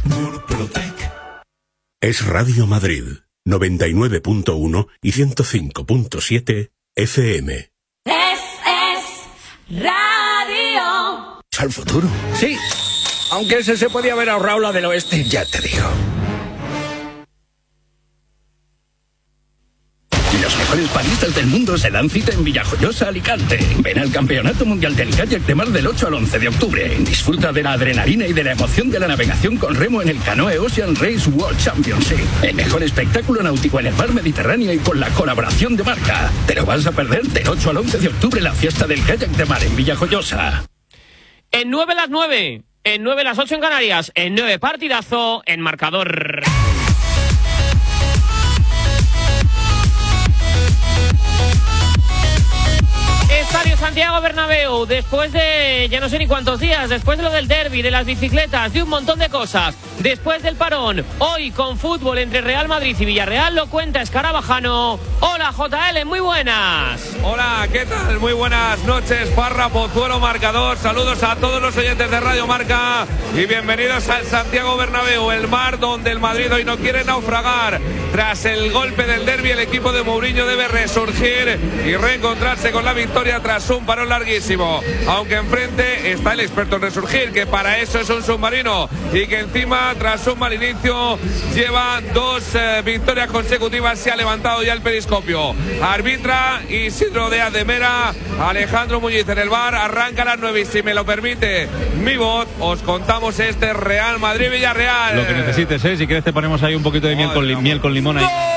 Murprotec. Es Radio Madrid, 99.1 y 105.7 FM. Es Radio. ¿Al futuro? Sí, aunque ese se podía haber ahorrado la del oeste, ya te digo. Los mejores baristas del mundo se dan cita en Villajoyosa, Alicante. Ven al Campeonato Mundial del Kayak de Mar del 8 al 11 de octubre. Disfruta de la adrenalina y de la emoción de la navegación con remo en el Canoe Ocean Race World Championship. El mejor espectáculo náutico en el mar Mediterráneo y con la colaboración de Marca. ¿Te lo vas a perder? Del 8 al 11 de octubre la fiesta del Kayak de Mar en Villajoyosa. En 9 las 9, en 9 las 8 en Canarias, en 9 partidazo, en marcador. Estadio Santiago Bernabéu, después de ya no sé ni cuántos días, después de lo del derbi, de las bicicletas, de un montón de cosas, después del parón, hoy con fútbol entre Real Madrid y Villarreal, lo cuenta Escarabajano. Hola JL, muy buenas. Hola, ¿qué tal? Muy buenas noches, Parra, Pozuelo, Marcador. Saludos a todos los oyentes de Radio Marca y bienvenidos al Santiago Bernabéu, el mar donde el Madrid hoy no quiere naufragar. Tras el golpe del derbi, el equipo de Mourinho debe resurgir y reencontrarse con la victoria tras un parón larguísimo. Aunque enfrente está el experto en resurgir, que para eso es un submarino y que encima, tras un mal inicio, lleva 2 victorias consecutivas. Se ha levantado ya el periscopio. Arbitra Isidro Díaz de Mera, Alejandro Muñiz en el bar. Arranca a las 9 y, si me lo permite mi voz, os contamos este Real Madrid-Villarreal. Lo que necesites, si quieres te ponemos ahí un poquito de miel con limón ahí.